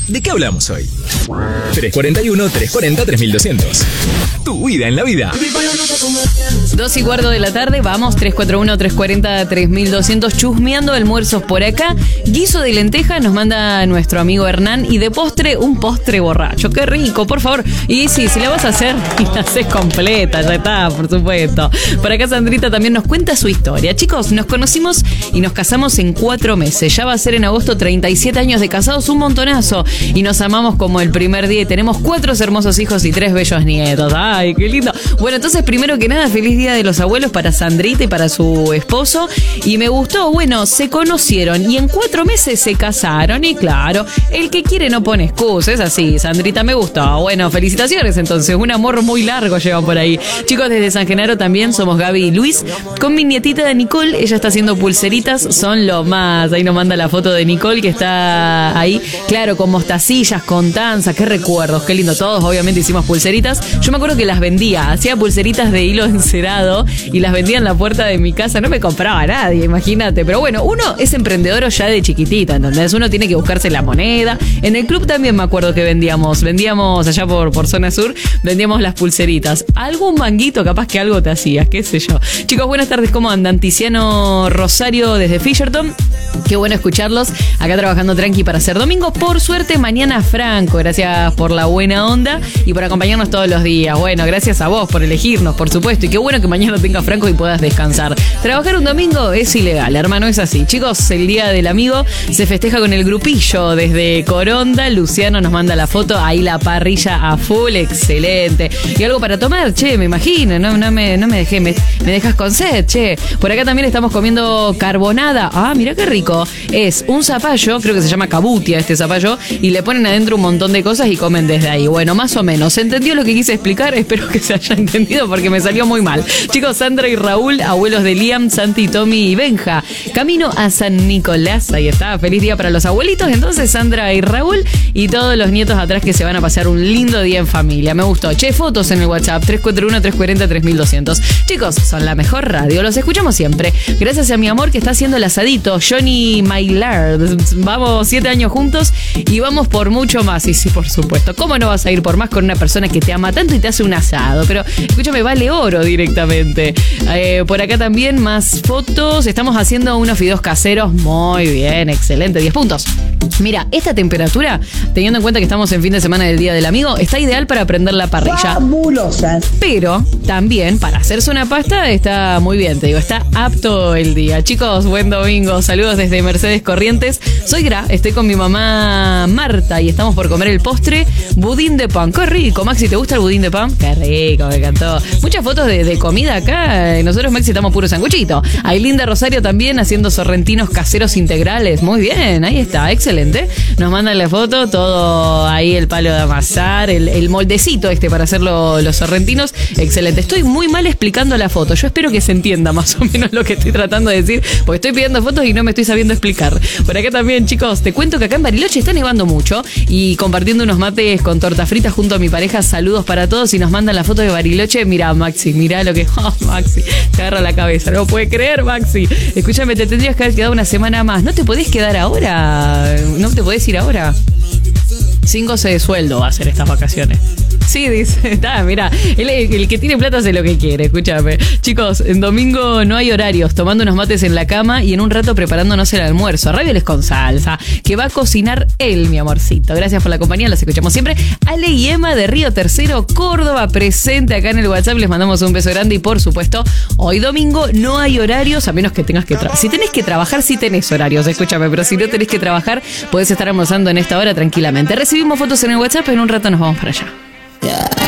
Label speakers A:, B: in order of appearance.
A: ¿De qué hablamos hoy? 341-340-3200. Tu vida en la vida.
B: 2:15 de la tarde, vamos, 341-340-3200, chusmeando almuerzos por acá. Guiso de lenteja nos manda nuestro amigo Hernán, y de postre, un postre borracho. ¡Qué rico, por favor! Y sí, si la vas a hacer, y la haces completa, ya está, por supuesto. Por acá Sandrita también nos cuenta su historia. Chicos, nos conocimos y nos casamos en 4 meses. Ya va a ser en agosto 37 años de casados, un montonazo. Y nos amamos como el primer día y tenemos 4 hermosos hijos y 3 bellos nietos. ¡Ay, qué lindo! Bueno, entonces, primero que nada, feliz Día de los Abuelos para Sandrita y para su esposo. Y me gustó, bueno, se conocieron y en 4 meses se casaron. Y claro, el que quiere no pone excusas, es así. Sandrita, me gustó. Bueno, felicitaciones entonces, un amor muy largo llevan por ahí. Chicos, desde San Genaro también somos Gaby y Luis. Con mi nietita de Nicole, ella está haciendo pulseritas, son lo más. Ahí nos manda la foto de Nicole que está ahí, claro, con mostacillas, con tanza, qué recuerdos, qué lindo. Todos obviamente hicimos pulseritas. Yo me acuerdo que las vendía, hacía pulseritas de hilo encerado y las vendía en la puerta de mi casa. No me compraba nadie, imagínate. Pero bueno, uno es emprendedor ya de chiquitita, ¿entendés? Uno tiene que buscarse la moneda. En el club también me acuerdo que vendíamos allá por zona sur, vendíamos las pulseritas. Algún manguito, capaz que algo te hacías, qué sé yo. Chicos, buenas tardes, ¿cómo andan? Tiziano Rosario desde Fisherton. Qué bueno escucharlos. Acá trabajando tranqui para hacer domingo. Por suerte, mañana Franco. Gracias por la buena onda y por acompañarnos todos los días. Bueno, gracias a vos por elegirnos, por supuesto. Y qué bueno que mañana tengas Franco y puedas descansar. Trabajar un domingo es ilegal, hermano, es así. Chicos, el Día del Amigo se festeja con el grupillo desde Coronda. Luciano nos manda la foto. Ahí la parrilla a full, excelente. Y algo para tomar, che, me imagino. No me dejé, me dejas con sed, che. Por acá también estamos comiendo carbonada. Ah, mirá qué rico. Es un zapallo, creo que se llama cabutia este zapallo, y le ponen adentro un montón de cosas y comen desde ahí. Bueno, más o menos. ¿Se entendió lo que quise explicar? Espero que se haya entendido porque me salió muy mal. Chicos, Sandra y Raúl, abuelos de Liam, Santi, Tommy y Benja. Camino a San Nicolás. Ahí está. Feliz día para los abuelitos. Entonces, Sandra y Raúl y todos los nietos atrás que se van a pasar un lindo día en familia. Me gustó. Che, fotos en el WhatsApp 341-340-3200. Chicos, son la mejor radio. Los escuchamos siempre. Gracias a mi amor que está haciendo el asadito, Johnny Maillard. Vamos 7 años juntos y vamos por mucho más. Y sí, por supuesto. ¿Cómo no vas a ir por más con una persona que te ama tanto y te hace un asado? Pero, escúchame, vale oro directamente. Por acá también más fotos. Estamos haciendo unos fideos caseros. Muy bien, excelente. 10 puntos. Mira, esta temperatura, teniendo en cuenta que estamos en fin de semana del Día del Amigo, está ideal para prender la parrilla.
C: Fabulosa.
B: Pero también para hacerse una pasta está muy bien, te digo, está apto el día. Chicos, buen domingo. Saludos desde Mercedes Corrientes. Soy Gra, estoy con mi mamá Marta y estamos por comer el postre budín de pan. ¡Qué rico! Maxi, ¿te gusta el budín de pan? ¡Qué rico! Me encantó. Muchas fotos de comida acá. Nosotros, Maxi, estamos puro sanguchito. Linda Rosario también haciendo sorrentinos caseros integrales. Muy bien, ahí está, excelente. Nos mandan la foto, todo ahí, el palo de amasar, el moldecito para hacer los sorrentinos. Excelente. Estoy muy mal explicando la foto. Yo espero que se entienda más o menos lo que estoy tratando de decir, porque estoy pidiendo fotos y no me estoy sabiendo explicar. Por acá también, chicos, te cuento que acá en Bariloche está nevando mucho y compartiendo unos mates con torta frita junto a mi pareja. Saludos para todos y nos mandan la foto de Bariloche. Mirá, Maxi, mirá lo que... Oh, Maxi, te agarra la cabeza. No puede creer, Maxi. Escúchame, te tendrías que haber quedado una semana más. ¿No te podés quedar ahora? ¿No te podés ir ahora? 5 de sueldo va a ser estas vacaciones. Sí, dice, está, mira, el que tiene plata hace lo que quiere, escúchame. Chicos, en domingo no hay horarios, tomando unos mates en la cama y en un rato preparándonos el almuerzo. Ravioles con salsa, que va a cocinar él, mi amorcito. Gracias por la compañía, los escuchamos siempre. Ale y Emma de Río Tercero, Córdoba, presente acá en el WhatsApp. Les mandamos un beso grande y, por supuesto, hoy domingo no hay horarios, a menos que tengas que trabajar. Si tenés que trabajar, sí tenés horarios, escúchame, pero si no tenés que trabajar, podés estar almorzando en esta hora tranquilamente. Recibimos fotos en el WhatsApp, en un rato nos vamos para allá.